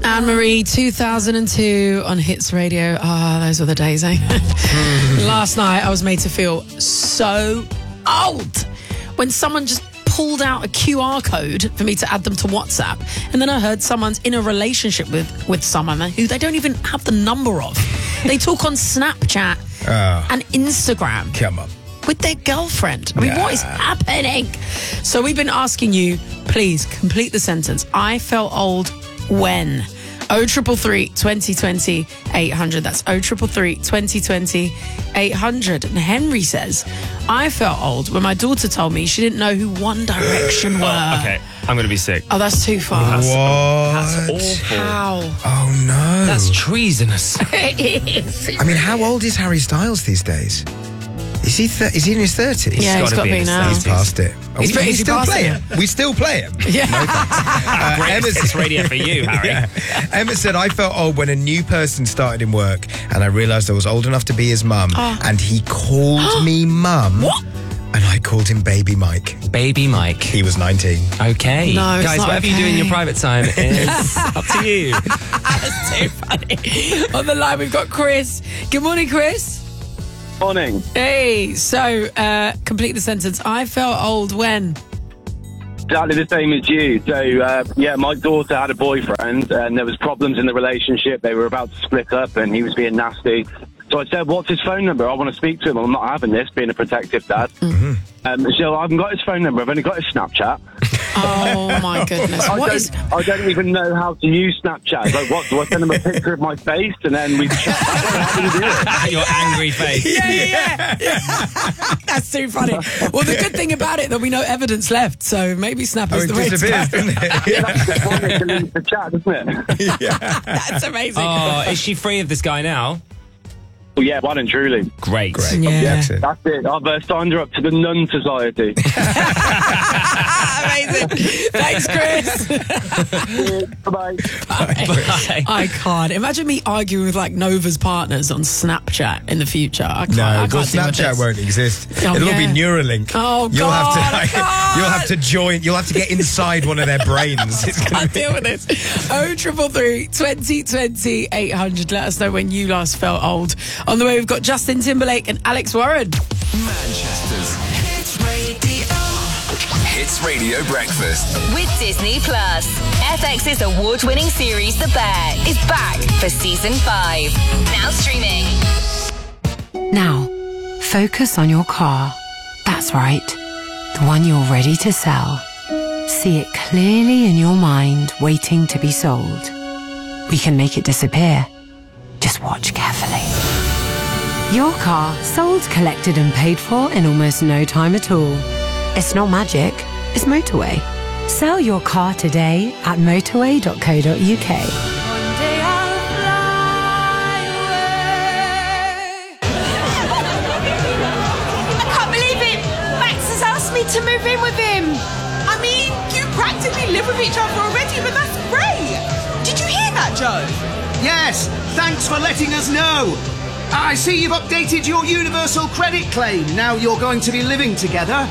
Anne-Marie, 2002 on Hits Radio. Those were the days, eh? Last night I was made to feel so old when someone just pulled out a QR code for me to add them to WhatsApp, and then I heard someone's in a relationship with someone who they don't even have the number of. They talk on Snapchat and Instagram. Come on. With their girlfriend. I mean, what is happening? So we've been asking you, please complete the sentence. I felt old when? 0333 2020 800. That's 0333 2020 800. And Henry says, I felt old when my daughter told me she didn't know who One Direction were. Okay, I'm going to be sick. Oh, that's too far. That's awful. How? Oh, no. That's treasonous. It is. I mean, how old is Harry Styles these days? Is he in his 30s? Yeah, he's got to be now. He's past it. He's still past play it. him. We still play him. Yeah. Great Hits Radio for you, Harry. Yeah. Emma said, I felt old when a new person started in work and I realised I was old enough to be his mum and he called me mum. What? And I called him Baby Mike. Baby Mike. He was 19. Okay. No, it's guys, not whatever you do in your private time is up to you. That's too funny. On the line, we've got Chris. Good morning, Chris. Morning. Hey, so complete the sentence. I felt old when? Exactly the same as you. So, my daughter had a boyfriend and there was problems in the relationship. They were about to split up and he was being nasty. So I said, what's his phone number? I want to speak to him. I'm not having this, being a protective dad. Mm-hmm. So I haven't got his phone number. I've only got his Snapchat. Oh, my goodness. I don't even know how to use Snapchat. Like, what? Do I send him a picture of my face and then we chat? How do you do it? Your angry face. Yeah. That's too funny. Well, the good thing about it, there'll be no evidence left, so maybe Snap is the way to disappears, go. doesn't it? That's the point of deleting the chat, isn't it? That's amazing. Oh, is she free of this guy now? Well, yeah, one and truly. Great. Yeah. Jackson. That's it. I've signed her up to the Nun Society. Amazing. Thanks, Chris. Bye-bye. Bye. I can't. Imagine me arguing with, like, Nova's partners on Snapchat in the future. I can't. No, I well, can't deal with Snapchat this. won't exist. Oh, It'll all yeah. be Neuralink. Oh, You'll God, have to, God. you'll have to join. You'll have to get inside one of their brains. It's gonna Can't deal with this. 0333 2020 800. Let us know when you last felt old. On the way, we've got Justin Timberlake and Alex Warren. Manchester's Hits Radio. Hits Radio Breakfast. With Disney Plus, FX's award-winning series The Bear is back for season 5. Now streaming. Now, focus on your car. That's right, the one you're ready to sell. See it clearly in your mind, waiting to be sold. We can make it disappear. Just watch carefully. Your car sold, collected and paid for in almost no time at all. It's not magic, it's motorway. Sell your car today at motorway.co.uk. I can't believe it! Max has asked me to move in with him. I mean, you practically live with each other already, but that's great. Did you hear that, Joe? Yes, thanks for letting us know. I see you've updated your universal credit claim. Now you're going to be living together.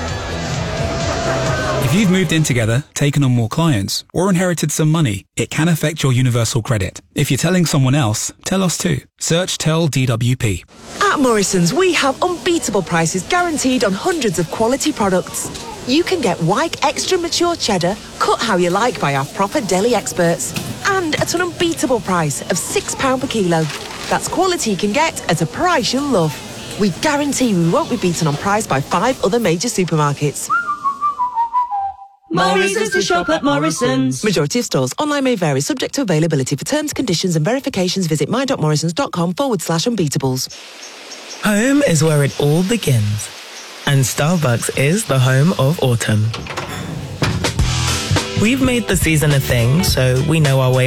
If you've moved in together, taken on more clients, or inherited some money, it can affect your universal credit. If you're telling someone else, tell us too. Search Tell DWP. At Morrison's, we have unbeatable prices guaranteed on hundreds of quality products. You can get Wyke Extra Mature Cheddar, cut how you like by our proper deli experts. And at an unbeatable price of £6 per kilo. That's quality you can get at a price you'll love. We guarantee we won't be beaten on price by 5 other major supermarkets. Morrison's to shop at Morrison's. Majority of stores. Online may vary, subject to availability. For terms, conditions and verifications, visit my.morrisons.com/unbeatables. Home is where it all begins. And Starbucks is the home of autumn. We've made the season a thing, so we know our way